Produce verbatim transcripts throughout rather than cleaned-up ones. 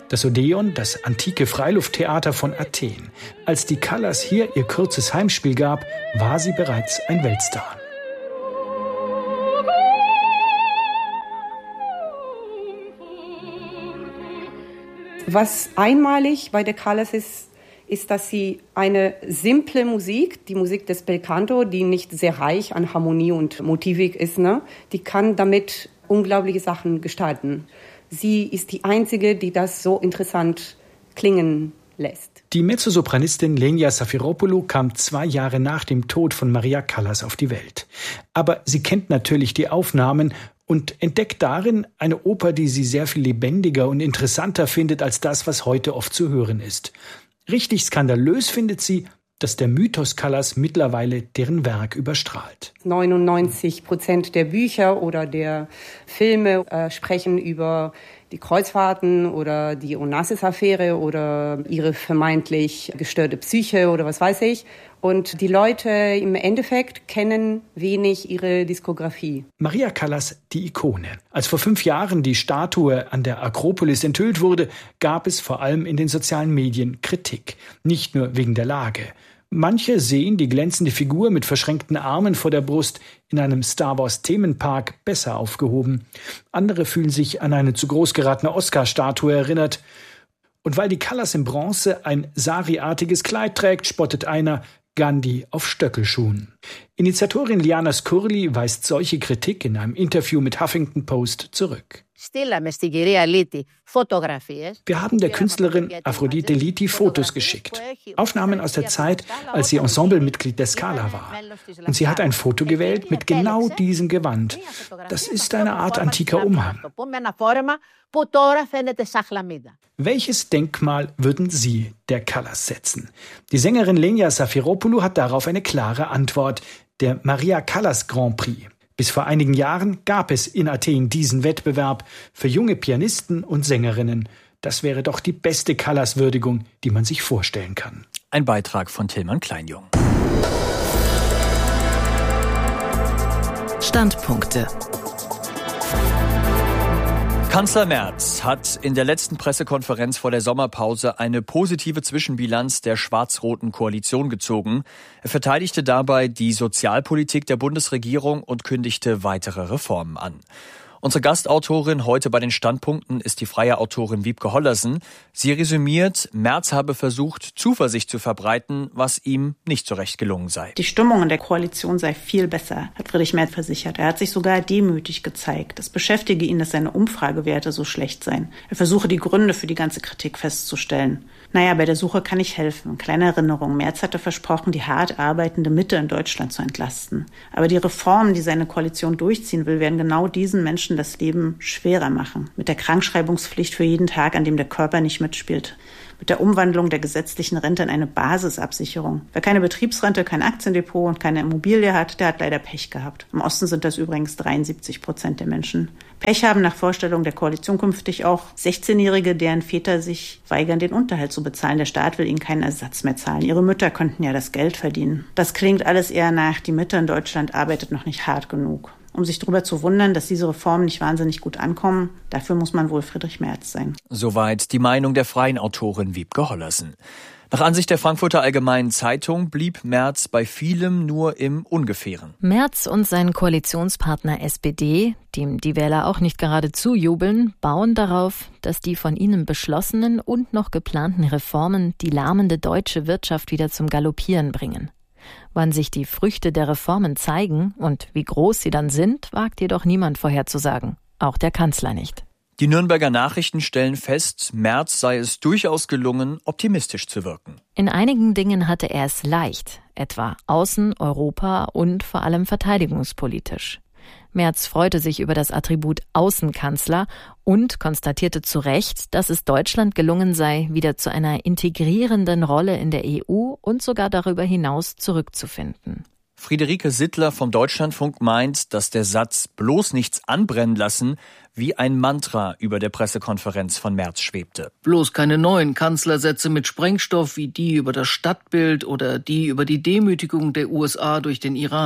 Das Odeon, das antike Freilufttheater von Athen. Als die Callas hier ihr kurzes Heimspiel gab, war sie bereits ein Weltstar. Was einmalig bei der Callas ist, ist, dass sie eine simple Musik, die Musik des Bel Canto, die nicht sehr reich an Harmonie und Motivik ist, ne, die kann damit unglaubliche Sachen gestalten. Sie ist die Einzige, die das so interessant klingen lässt. Die Mezzosopranistin Lenia Safiropoulou kam zwei Jahre nach dem Tod von Maria Callas auf die Welt. Aber sie kennt natürlich die Aufnahmen und entdeckt darin eine Oper, die sie sehr viel lebendiger und interessanter findet als das, was heute oft zu hören ist. Richtig skandalös findet sie, dass der Mythos Callas mittlerweile deren Werk überstrahlt. neunundneunzig Prozent der Bücher oder der Filme äh, sprechen über die Kreuzfahrten oder die Onassis-Affäre oder ihre vermeintlich gestörte Psyche oder was weiß ich. Und die Leute im Endeffekt kennen wenig ihre Diskografie. Maria Callas, die Ikone. Als vor fünf Jahren die Statue an der Akropolis enthüllt wurde, gab es vor allem in den sozialen Medien Kritik. Nicht nur wegen der Lage. Manche sehen die glänzende Figur mit verschränkten Armen vor der Brust in einem Star Wars Themenpark besser aufgehoben. Andere fühlen sich an eine zu groß geratene Oscar-Statue erinnert. Und weil die Callas in Bronze ein sari-artiges Kleid trägt, spottet einer Gandhi auf Stöckelschuhen. Initiatorin Liana Skurli weist solche Kritik in einem Interview mit Huffington Post zurück. Wir haben der Künstlerin Aphrodite Liti Fotos geschickt. Aufnahmen aus der Zeit, als sie Ensemblemitglied der Scala war. Und sie hat ein Foto gewählt mit genau diesem Gewand. Das ist eine Art antiker Umhang. Welches Denkmal würden Sie der Callas setzen? Die Sängerin Lenia Safiropoulou hat darauf eine klare Antwort. Der Maria Callas Grand Prix. Bis vor einigen Jahren gab es in Athen diesen Wettbewerb für junge Pianisten und Sängerinnen. Das wäre doch die beste Callas-Würdigung, die man sich vorstellen kann. Ein Beitrag von Tillmann Kleinjung. Standpunkte. Kanzler Merz hat in der letzten Pressekonferenz vor der Sommerpause eine positive Zwischenbilanz der schwarz-roten Koalition gezogen. Er verteidigte dabei die Sozialpolitik der Bundesregierung und kündigte weitere Reformen an. Unsere Gastautorin heute bei den Standpunkten ist die freie Autorin Wiebke Hollersen. Sie resümiert, Merz habe versucht, Zuversicht zu verbreiten, was ihm nicht so recht gelungen sei. Die Stimmung in der Koalition sei viel besser, hat Friedrich Merz versichert. Er hat sich sogar demütig gezeigt. Es beschäftige ihn, dass seine Umfragewerte so schlecht seien. Er versuche, die Gründe für die ganze Kritik festzustellen. Naja, bei der Suche kann ich helfen. Kleine Erinnerung. Merz hatte versprochen, die hart arbeitende Mitte in Deutschland zu entlasten. Aber die Reformen, die seine Koalition durchziehen will, werden genau diesen Menschen das Leben schwerer machen. Mit der Krankschreibungspflicht für jeden Tag, an dem der Körper nicht mitspielt. Mit der Umwandlung der gesetzlichen Rente in eine Basisabsicherung. Wer keine Betriebsrente, kein Aktiendepot und keine Immobilie hat, der hat leider Pech gehabt. Im Osten sind das übrigens dreiundsiebzig Prozent der Menschen. Pech haben nach Vorstellung der Koalition künftig auch sechzehnjährige, deren Väter sich weigern, den Unterhalt zu bezahlen. Der Staat will ihnen keinen Ersatz mehr zahlen. Ihre Mütter könnten ja das Geld verdienen. Das klingt alles eher nach, die Mitte in Deutschland arbeitet noch nicht hart genug. Um sich darüber zu wundern, dass diese Reformen nicht wahnsinnig gut ankommen, dafür muss man wohl Friedrich Merz sein. Soweit die Meinung der freien Autorin Wiebke Hollersen. Nach Ansicht der Frankfurter Allgemeinen Zeitung blieb Merz bei vielem nur im Ungefähren. Merz und sein Koalitionspartner S P D, dem die Wähler auch nicht gerade zujubeln, bauen darauf, dass die von ihnen beschlossenen und noch geplanten Reformen die lahmende deutsche Wirtschaft wieder zum Galoppieren bringen. Wann sich die Früchte der Reformen zeigen und wie groß sie dann sind, wagt jedoch niemand vorherzusagen. Auch der Kanzler nicht. Die Nürnberger Nachrichten stellen fest, Merz sei es durchaus gelungen, optimistisch zu wirken. In einigen Dingen hatte er es leicht, etwa außen-, Europa- und vor allem verteidigungspolitisch. Merz freute sich über das Attribut Außenkanzler und konstatierte zu Recht, dass es Deutschland gelungen sei, wieder zu einer integrierenden Rolle in der E U und sogar darüber hinaus zurückzufinden. Friederike Sittler vom Deutschlandfunk meint, dass der Satz "bloß nichts anbrennen lassen" wie ein Mantra über der Pressekonferenz von Merz schwebte. Bloß keine neuen Kanzlersätze mit Sprengstoff wie die über das Stadtbild oder die über die Demütigung der U S A durch den Iran.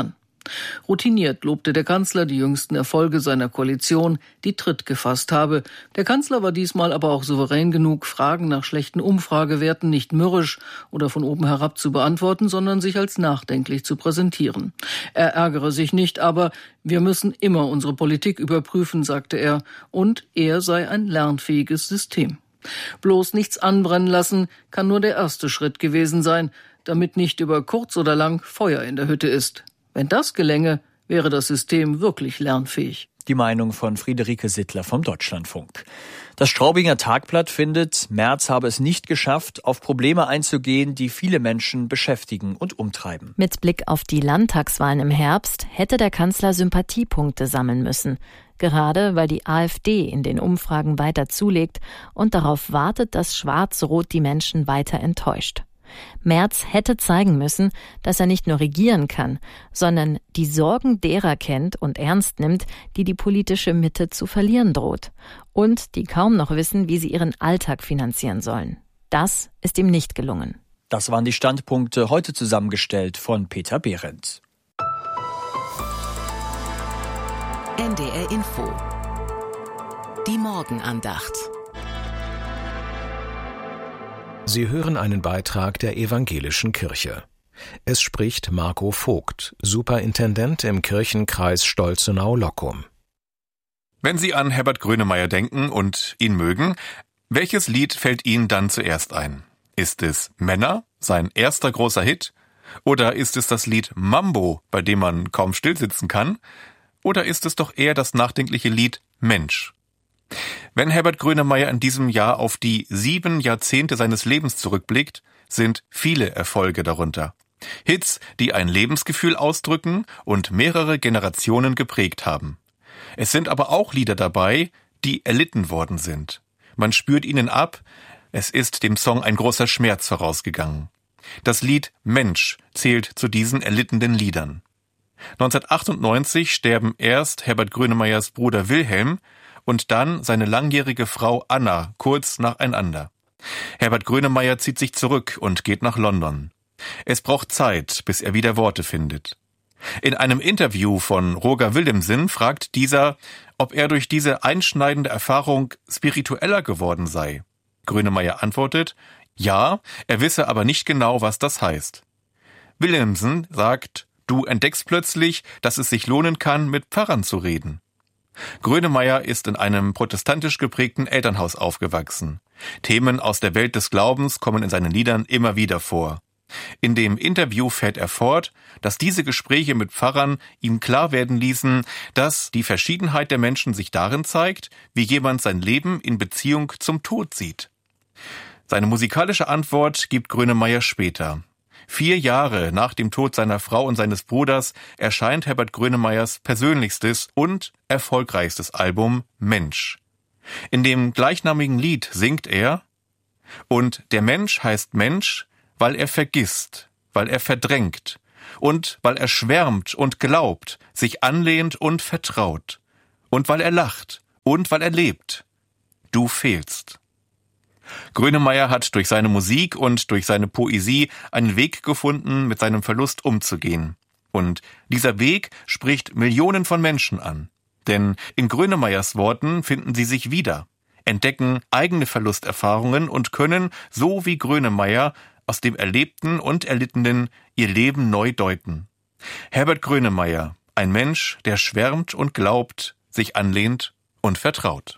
Routiniert lobte der Kanzler die jüngsten Erfolge seiner Koalition, die Tritt gefasst habe. Der Kanzler war diesmal aber auch souverän genug, Fragen nach schlechten Umfragewerten nicht mürrisch oder von oben herab zu beantworten, sondern sich als nachdenklich zu präsentieren. Er ärgere sich nicht, aber wir müssen immer unsere Politik überprüfen, sagte er, und er sei ein lernfähiges System. Bloß nichts anbrennen lassen kann nur der erste Schritt gewesen sein, damit nicht über kurz oder lang Feuer in der Hütte ist. Wenn das gelänge, wäre das System wirklich lernfähig. Die Meinung von Friederike Sittler vom Deutschlandfunk. Das Straubinger Tagblatt findet, Merz habe es nicht geschafft, auf Probleme einzugehen, die viele Menschen beschäftigen und umtreiben. Mit Blick auf die Landtagswahlen im Herbst hätte der Kanzler Sympathiepunkte sammeln müssen. Gerade weil die AfD in den Umfragen weiter zulegt und darauf wartet, dass Schwarz-Rot die Menschen weiter enttäuscht. Merz hätte zeigen müssen, dass er nicht nur regieren kann, sondern die Sorgen derer kennt und ernst nimmt, die die politische Mitte zu verlieren droht und die kaum noch wissen, wie sie ihren Alltag finanzieren sollen. Das ist ihm nicht gelungen. Das waren die Standpunkte, heute zusammengestellt von Peter Behrendt. N D R Info. Die Morgenandacht. Sie hören einen Beitrag der Evangelischen Kirche. Es spricht Marco Vogt, Superintendent im Kirchenkreis Stolzenau-Lockum. Wenn Sie an Herbert Grönemeyer denken und ihn mögen, welches Lied fällt Ihnen dann zuerst ein? Ist es Männer, sein erster großer Hit? Oder ist es das Lied Mambo, bei dem man kaum stillsitzen kann? Oder ist es doch eher das nachdenkliche Lied Mensch? Wenn Herbert Grönemeyer in diesem Jahr auf die sieben Jahrzehnte seines Lebens zurückblickt, sind viele Erfolge darunter. Hits, die ein Lebensgefühl ausdrücken und mehrere Generationen geprägt haben. Es sind aber auch Lieder dabei, die erlitten worden sind. Man spürt ihnen ab, es ist dem Song ein großer Schmerz vorausgegangen. Das Lied Mensch zählt zu diesen erlittenen Liedern. neunzehnhundertachtundneunzig sterben erst Herbert Grönemeyers Bruder Wilhelm und dann seine langjährige Frau Anna kurz nacheinander. Herbert Grönemeyer zieht sich zurück und geht nach London. Es braucht Zeit, bis er wieder Worte findet. In einem Interview von Roger Willemsen fragt dieser, ob er durch diese einschneidende Erfahrung spiritueller geworden sei. Grönemeyer antwortet, ja, er wisse aber nicht genau, was das heißt. Willemsen sagt, du entdeckst plötzlich, dass es sich lohnen kann, mit Pfarrern zu reden. Grönemeyer ist in einem protestantisch geprägten Elternhaus aufgewachsen. Themen aus der Welt des Glaubens kommen in seinen Liedern immer wieder vor. In dem Interview fährt er fort, dass diese Gespräche mit Pfarrern ihm klar werden ließen, dass die Verschiedenheit der Menschen sich darin zeigt, wie jemand sein Leben in Beziehung zum Tod sieht. Seine musikalische Antwort gibt Grönemeyer später. Vier Jahre nach dem Tod seiner Frau und seines Bruders erscheint Herbert Grönemeyers persönlichstes und erfolgreichstes Album Mensch. In dem gleichnamigen Lied singt er: Und der Mensch heißt Mensch, weil er vergisst, weil er verdrängt und weil er schwärmt und glaubt, sich anlehnt und vertraut und weil er lacht und weil er lebt. Du fehlst. Grönemeyer hat durch seine Musik und durch seine Poesie einen Weg gefunden, mit seinem Verlust umzugehen. Und dieser Weg spricht Millionen von Menschen an. Denn in Grönemeyers Worten finden sie sich wieder, entdecken eigene Verlusterfahrungen und können, so wie Grönemeyer, aus dem Erlebten und Erlittenen ihr Leben neu deuten. Herbert Grönemeyer, ein Mensch, der schwärmt und glaubt, sich anlehnt und vertraut.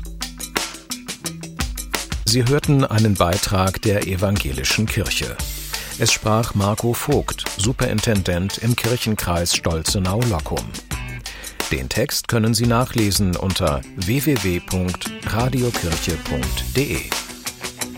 Sie hörten einen Beitrag der Evangelischen Kirche. Es sprach Marco Vogt, Superintendent im Kirchenkreis Stolzenau-Lockum. Den Text können Sie nachlesen unter w w w punkt radiokirche punkt d e.